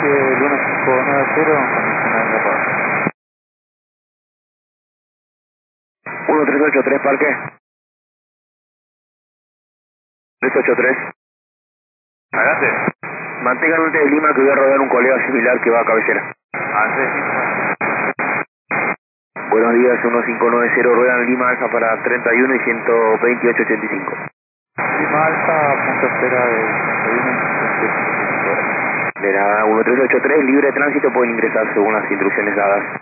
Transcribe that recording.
1383 Parque. 383. Adelante. Mantengan ustedes Lima que voy a rodar un colega similar que va a cabecera. Buenos días, 1590, ruedan Lima Alfa para 31 y 128.85. Lima Alfa, punto espera de 31 y 128.85. De nada, 1383, libre de tránsito, pueden ingresar según las instrucciones dadas.